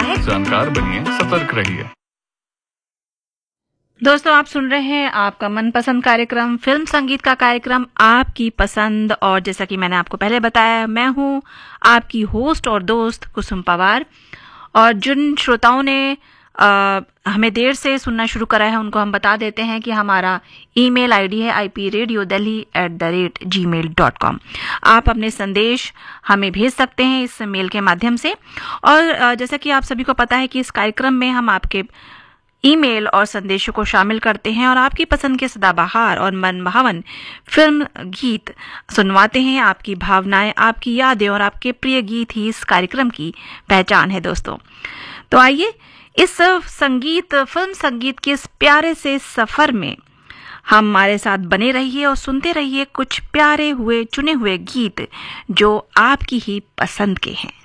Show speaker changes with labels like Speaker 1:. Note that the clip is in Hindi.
Speaker 1: है।
Speaker 2: जानकार बनिए, सतर्क रहिए।
Speaker 1: दोस्तों, आप सुन रहे हैं आपका मनपसंद कार्यक्रम फिल्म संगीत का कार्यक्रम आपकी पसंद। और जैसा कि मैंने आपको पहले बताया, मैं हूं आपकी होस्ट और दोस्त कुसुम पवार। और जिन श्रोताओं ने हमें देर से सुनना शुरू करा है उनको हम बता देते हैं कि हमारा ईमेल आईडी है ipradiodeli@gmail.com। आप अपने संदेश हमें भेज सकते हैं इस मेल के माध्यम से। और जैसा कि आप सभी को पता है कि इस कार्यक्रम में हम आपके ईमेल और संदेशों को शामिल करते हैं और आपकी पसंद के सदाबहार और मनभावन फिल्म गीत सुनवाते हैं। आपकी भावनाएं, आपकी यादें और आपके प्रिय गीत ही इस कार्यक्रम की पहचान है दोस्तों। तो आइए इस फिल्म संगीत के इस प्यारे से सफर में हमारे साथ बने रहिए और सुनते रहिए कुछ प्यारे हुए चुने हुए गीत जो आपकी ही पसंद के हैं।